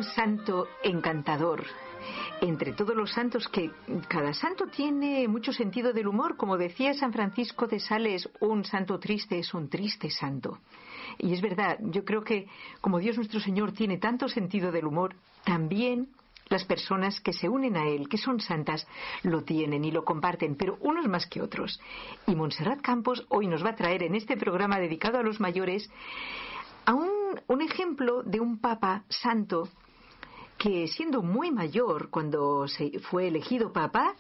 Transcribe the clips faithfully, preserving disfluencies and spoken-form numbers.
santo encantador. Entre todos los santos, que cada santo tiene mucho sentido del humor. Como decía San Francisco de Sales, un santo triste es un triste santo. Y es verdad, yo creo que como Dios nuestro Señor tiene tanto sentido del humor, también las personas que se unen a Él, que son santas, lo tienen y lo comparten, pero unos más que otros. Y Montserrat Campos hoy nos va a traer en este programa dedicado a los mayores a un, un ejemplo de un papa santo que, siendo muy mayor cuando se fue elegido papa,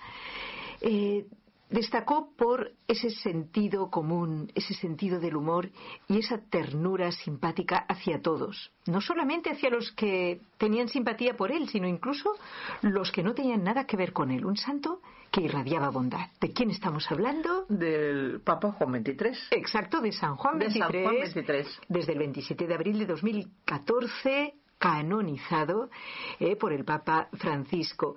eh, destacó por ese sentido común, ese sentido del humor y esa ternura simpática hacia todos. No solamente hacia los que tenían simpatía por él, sino incluso los que no tenían nada que ver con él. Un santo que irradiaba bondad. ¿De quién estamos hablando? Del Papa Juan veintitrés. Exacto, de San Juan veintitrés. De San Juan veintitrés. Desde el veintisiete de abril de dos mil catorce, canonizado eh, por el Papa Francisco.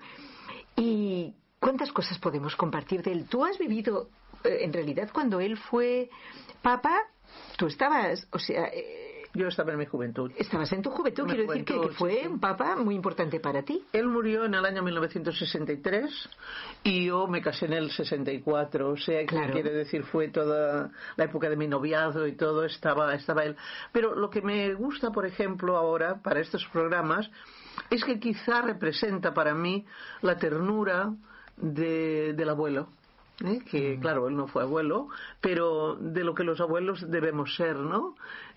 Y ¿cuántas cosas podemos compartir de él? Tú has vivido, eh, en realidad, cuando él fue papa, tú estabas, o sea... Eh, yo estaba en mi juventud. Estabas en tu juventud, en quiero juventud, decir que, que fue sí, sí. un papa muy importante para ti. Él murió en el año mil novecientos sesenta y tres y yo me casé en el sesenta y cuatro, o sea, claro. Quiere decir, fue toda la época de mi noviazgo y todo, estaba, estaba él. Pero lo que me gusta, por ejemplo, ahora, para estos programas, es que quizá representa para mí la ternura de, del abuelo. ¿Eh? Que claro, él no fue abuelo, pero de lo que los abuelos debemos ser, ¿no?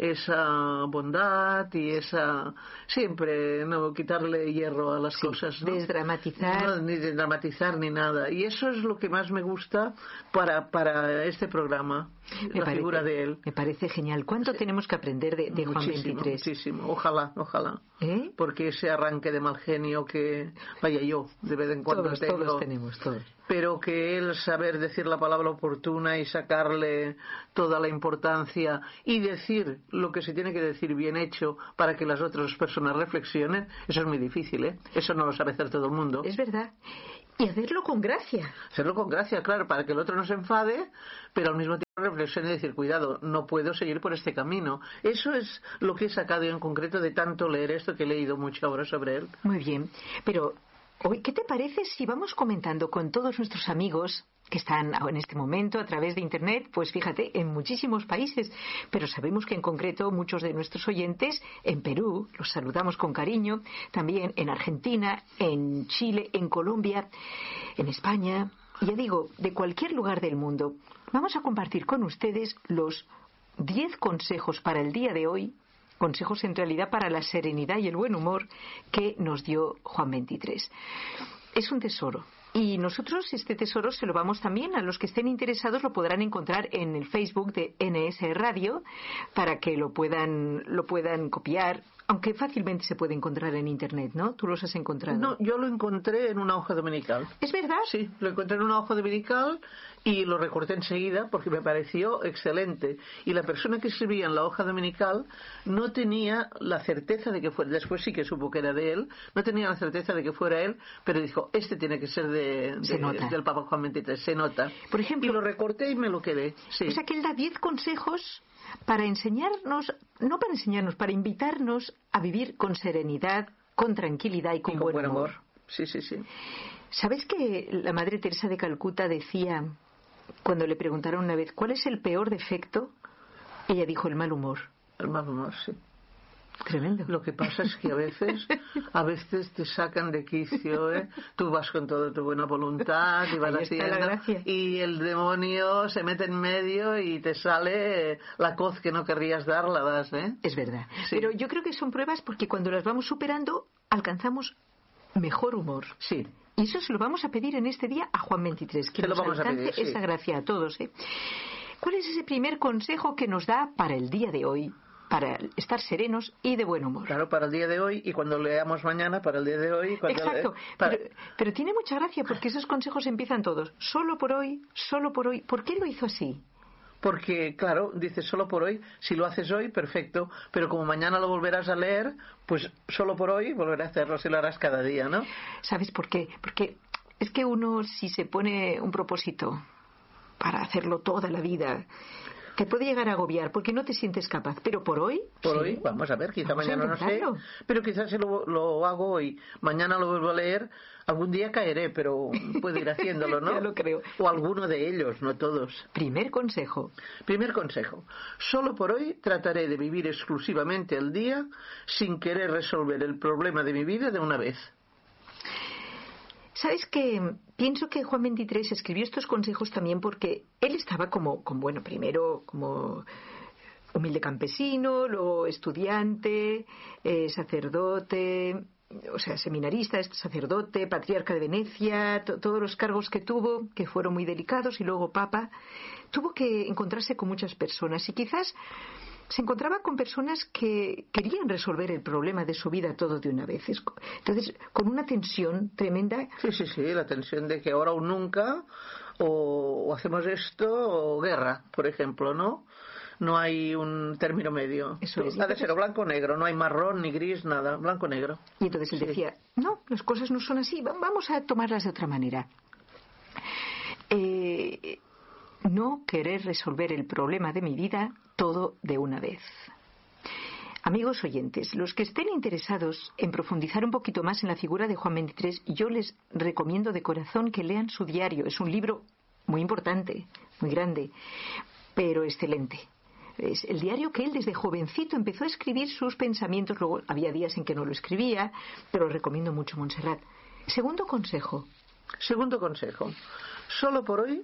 Esa bondad y esa siempre no quitarle hierro a las sí, cosas, ¿no? Desdramatizar, no, ni desdramatizar ni nada. Y eso es lo que más me gusta para para este programa, me la parece, figura de él. Me parece genial. ¿Cuánto sí. tenemos que aprender de, de Juan veintitrés? Muchísimo. Ojalá, ojalá. ¿Eh? Porque ese arranque de mal genio que vaya yo de vez en cuando todos, tengo, todos tenemos, todos. Pero que él saber decir la palabra oportuna y sacarle toda la importancia y decir lo que se tiene que decir bien hecho para que las otras personas reflexionen, eso es muy difícil, ¿eh? Eso no lo sabe hacer todo el mundo. Es verdad. Y hacerlo con gracia. Hacerlo con gracia, claro, para que el otro no se enfade, pero al mismo tiempo reflexione y decir, cuidado, no puedo seguir por este camino. Eso es lo que he sacado en concreto de tanto leer esto, que he leído mucho ahora sobre él. Muy bien, pero hoy, ¿qué te parece si vamos comentando con todos nuestros amigos que están en este momento a través de Internet? Pues fíjate, en muchísimos países, pero sabemos que en concreto muchos de nuestros oyentes en Perú, los saludamos con cariño, también en Argentina, en Chile, en Colombia, en España, y ya digo, de cualquier lugar del mundo. Vamos a compartir con ustedes los diez consejos para el día de hoy, consejos en realidad para la serenidad y el buen humor que nos dio Juan veintitrés. Es un tesoro. Y nosotros este tesoro se lo vamos también a los que estén interesados, lo podrán encontrar en el Facebook de N S Radio para que lo puedan lo puedan copiar, aunque fácilmente se puede encontrar en Internet, ¿no? ¿Tú los has encontrado? No, yo lo encontré en una hoja dominical. ¿Es verdad? Sí, lo encontré en una hoja dominical y lo recorté enseguida porque me pareció excelente. Y la persona que escribía en la hoja dominical no tenía la certeza de que fuera, después sí que supo que era de él, no tenía la certeza de que fuera él, pero dijo, este tiene que ser de, de, del Papa Juan veintitrés, se nota. Por ejemplo, y lo recorté y me lo quedé. Sí. O sea que él da diez consejos para enseñarnos, no para enseñarnos, para invitarnos a vivir con serenidad, con tranquilidad y con, y con buen, buen amor. amor. Sí, sí, sí. ¿Sabes que la Madre Teresa de Calcuta decía, cuando le preguntaron una vez, ¿cuál es el peor defecto? Ella dijo, el mal humor. El mal humor, sí. Tremendo. Lo que pasa es que a veces a veces te sacan de quicio, ¿eh? Tú vas con toda tu buena voluntad y vas haciendo y el demonio se mete en medio y te sale la coz que no querrías dar, la das, ¿eh? Es verdad. Sí. Pero yo creo que son pruebas porque cuando las vamos superando alcanzamos mejor humor. Sí. Y eso se lo vamos a pedir en este día a Juan veintitrés, que se nos lo vamos alcance a pedir, sí. esa gracia a todos, ¿eh? ¿Cuál es ese primer consejo que nos da para el día de hoy? Para estar serenos y de buen humor. Claro, para el día de hoy y cuando leamos mañana, para el día de hoy. Cuando Exacto, le... para... pero, pero tiene mucha gracia porque esos consejos empiezan todos. Solo por hoy, solo por hoy. ¿Por qué lo hizo así? Porque, claro, dices solo por hoy, si lo haces hoy, perfecto, pero como mañana lo volverás a leer, pues solo por hoy volverás a hacerlo si lo harás cada día, ¿no? ¿Sabes por qué? Porque es que uno, si se pone un propósito para hacerlo toda la vida, Te puede llegar a agobiar porque no te sientes capaz, pero por hoy... Por sí. hoy, vamos a ver, quizá Vamos mañana no sé, pero quizás si lo, lo hago hoy, mañana lo vuelvo a leer, algún día caeré, pero puedo ir haciéndolo, ¿no? Ya lo creo. O alguno de ellos, no todos. Primer consejo. Primer consejo. Solo por hoy trataré de vivir exclusivamente el día sin querer resolver el problema de mi vida de una vez. ¿Sabes qué? Pienso que Juan veintitrés escribió estos consejos también porque él estaba como, como bueno, primero como humilde campesino, luego estudiante, eh, sacerdote, o sea, seminarista, sacerdote, patriarca de Venecia, to- todos los cargos que tuvo, que fueron muy delicados, y luego papa. Tuvo que encontrarse con muchas personas y quizás se encontraba con personas que querían resolver el problema de su vida todo de una vez. Entonces, con una tensión tremenda. Sí, sí, sí, la tensión de que ahora o nunca, o, o hacemos esto, o guerra, por ejemplo, ¿no? No hay un término medio. Eso es. Ha de ser blanco o negro, no hay marrón ni gris, nada, blanco o negro. Y entonces él Sí. decía, no, las cosas no son así, va- vamos a tomarlas de otra manera. Eh, no querer resolver el problema de mi vida todo de una vez. Amigos oyentes, los que estén interesados en profundizar un poquito más en la figura de Juan veintitrés, yo les recomiendo de corazón que lean su diario. Es un libro muy importante, muy grande, pero excelente. Es el diario que él desde jovencito empezó a escribir sus pensamientos. Luego había días en que no lo escribía, pero lo recomiendo mucho, Montserrat. Segundo consejo. Segundo consejo. Solo por hoy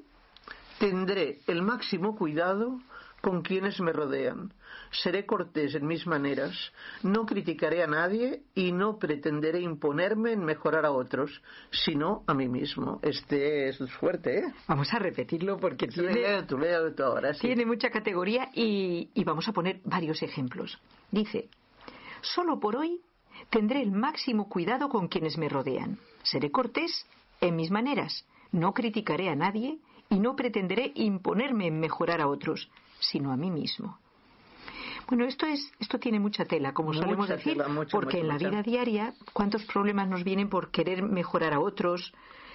tendré el máximo cuidado con quienes me rodean. Seré cortés en mis maneras, no criticaré a nadie y no pretenderé imponerme en mejorar a otros, sino a mí mismo. Este es fuerte, ¿eh? Vamos a repetirlo porque tiene, Lea tú, lea tú ahora, sí. tiene mucha categoría y, y vamos a poner varios ejemplos. Dice, solo por hoy tendré el máximo cuidado con quienes me rodean. Seré cortés en mis maneras, no criticaré a nadie y no pretenderé imponerme en mejorar a otros, sino a mí mismo. Bueno, esto es esto tiene mucha tela, como Mucha solemos decir, tela, mucha, porque mucha, en la mucha. vida diaria, ¿cuántos problemas nos vienen por querer mejorar a otros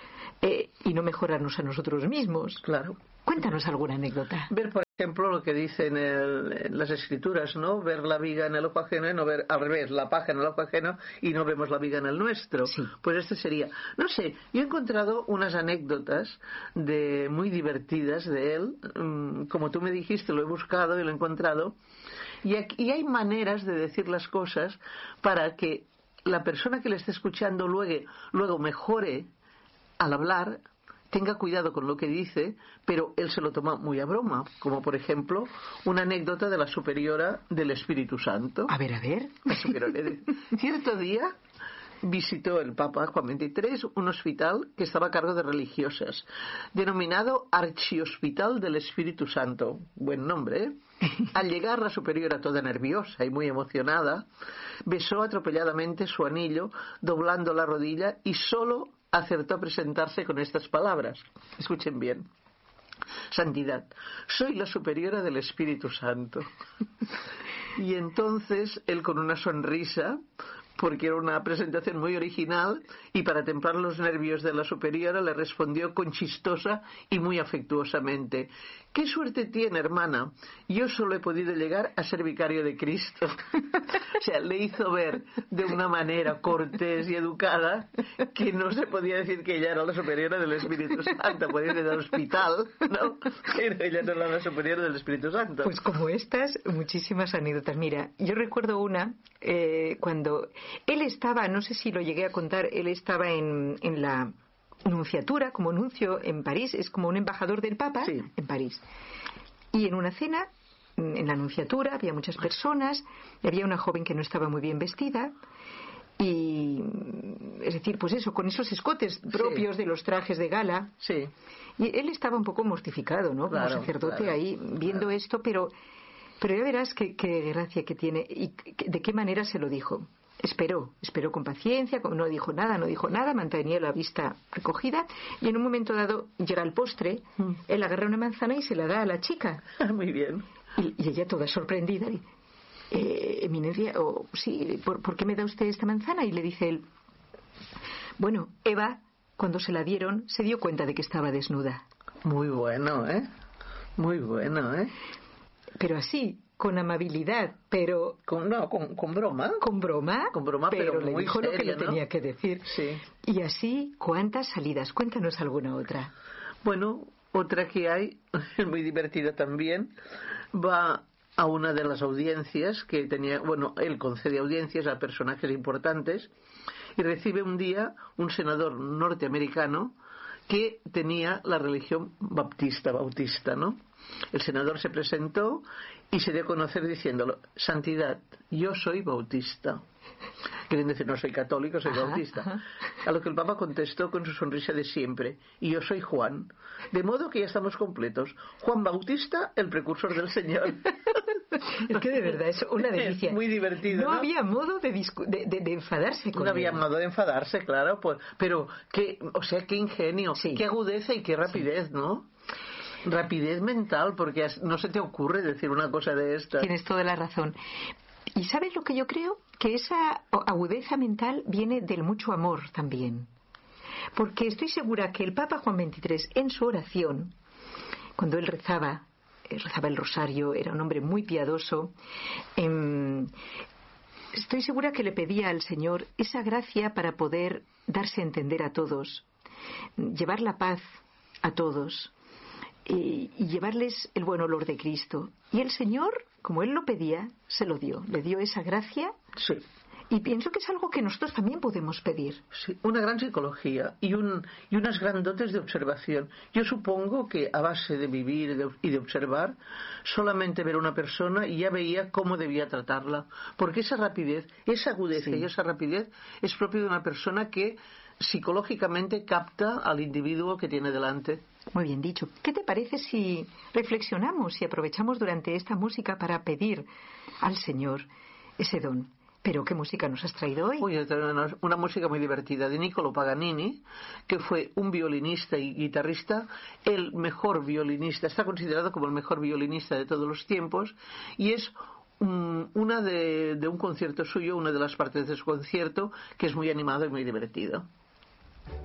eh, y no mejorarnos a nosotros mismos? Claro. Cuéntanos alguna anécdota. Ver, por ejemplo, lo que dice en, el- en las escrituras, ¿no? Ver la viga en el ojo ajeno y no ver, al revés, la paja en el ojo ajeno y no vemos la viga en el nuestro. Sí. Pues este sería, no sé, yo he encontrado unas anécdotas de muy divertidas de él, mm, como tú me dijiste, lo he buscado y lo he encontrado, y, aquí, y hay maneras de decir las cosas para que la persona que le esté escuchando luego, luego mejore al hablar, tenga cuidado con lo que dice, pero él se lo toma muy a broma, como por ejemplo una anécdota de la superiora del Espíritu Santo. A ver, a ver. La superiora de- Cierto día visitó el Papa Juan veintitrés un hospital que estaba a cargo de religiosas, denominado Archihospital del Espíritu Santo. Buen nombre, ¿eh? Al llegar, la superiora, toda nerviosa y muy emocionada, besó atropelladamente su anillo, doblando la rodilla, y solo acertó a presentarse con estas palabras. Escuchen bien. Santidad, soy la superiora del Espíritu Santo. Y entonces él, con una sonrisa, porque era una presentación muy original, y para templar los nervios de la superiora, le respondió con chistosa y muy afectuosamente: ¿qué suerte tiene, hermana? Yo solo he podido llegar a ser vicario de Cristo. O sea, le hizo ver de una manera cortés y educada que no se podía decir que ella era la superiora del Espíritu Santo. Podía ir al hospital, ¿no? Pero ella no era la superiora del Espíritu Santo. Pues como estas, muchísimas anécdotas. Mira, yo recuerdo una eh, cuando él estaba, no sé si lo llegué a contar, él estaba en, en la nunciatura, como nuncio en París, es como un embajador del Papa Sí. en París. Y en una cena, en la nunciatura, había muchas personas, y había una joven que no estaba muy bien vestida, y es decir, pues eso, con esos escotes propios Sí. de los trajes de gala. Sí. Y él estaba un poco mortificado, ¿no? Claro, como sacerdote claro, ahí viendo claro. esto, pero, pero ya verás qué, qué gracia que tiene y qué- de qué manera se lo dijo. Esperó, esperó con paciencia, como no dijo nada, no dijo nada, mantenía la vista recogida, y en un momento dado llega el postre, Mm. él agarra una manzana y se la da a la chica. Muy bien. Y, y ella toda sorprendida, y, eh, eminencia, o sí, ¿por, ¿por qué me da usted esta manzana? Y le dice él, bueno, Eva, cuando se la dieron, se dio cuenta de que estaba desnuda. Muy bueno, ¿eh? Muy bueno, ¿eh? pero así, con amabilidad, pero... Con, no, con, con broma. Con broma. Con broma, pero, pero le muy dijo seria, lo que le ¿no? tenía que decir. Sí. Y así, ¿cuántas salidas? Cuéntanos alguna otra. Bueno, otra que hay, es muy divertida también, va a una de las audiencias que tenía, bueno, él concede audiencias a personajes importantes y recibe un día un senador norteamericano que tenía la religión baptista, bautista, ¿no? El senador se presentó y se dio a conocer diciéndolo: Santidad, yo soy bautista. Queriendo decir, no soy católico, soy ajá, bautista. Ajá. A lo que el Papa contestó con su sonrisa de siempre: y yo soy Juan. De modo que ya estamos completos. Juan Bautista, el precursor del Señor. Es que de verdad es una delicia. Es muy divertido, ¿no? No había modo de, discu- de, de, de enfadarse con No él. había modo de enfadarse, claro. Pues, pero, qué, o sea, qué ingenio, sí. qué agudeza y qué rapidez, sí. ¿no? Rapidez mental, porque no se te ocurre decir una cosa de esta. Tienes toda la razón. ¿Y sabes lo que yo creo? Que esa agudeza mental viene del mucho amor también. Porque estoy segura que el Papa Juan veintitrés, en su oración, cuando él rezaba, rezaba el rosario, era un hombre muy piadoso, eh, estoy segura que le pedía al Señor esa gracia para poder darse a entender a todos, llevar la paz a todos y, y llevarles el buen olor de Cristo. Y el Señor, como él lo pedía, se lo dio, le dio esa gracia. Sí. Y pienso que es algo que nosotros también podemos pedir. Sí, una gran psicología y, un, y unas gran dotes de observación. Yo supongo que a base de vivir y de, y de observar, solamente ver a una persona y ya veía cómo debía tratarla. Porque esa rapidez, esa agudeza sí. y esa rapidez es propio de una persona que psicológicamente capta al individuo que tiene delante. Muy bien dicho. ¿Qué te parece si reflexionamos y aprovechamos durante esta música para pedir al Señor ese don? ¿Pero qué música nos has traído hoy? Uy, una, una música muy divertida de Niccolo Paganini, que fue un violinista y guitarrista, el mejor violinista, está considerado como el mejor violinista de todos los tiempos, y es um, una de, de un concierto suyo, una de las partes de su concierto, que es muy animado y muy divertido.